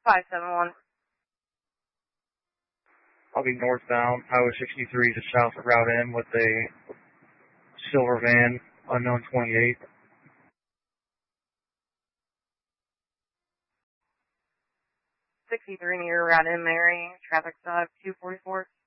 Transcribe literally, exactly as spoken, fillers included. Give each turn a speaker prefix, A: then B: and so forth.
A: five seven one.
B: I'll be northbound, Highway sixty-three to south of Route M with a silver van, unknown twenty-eight.
A: sixty-three near Route M, Mary. Traffic stop two forty-four.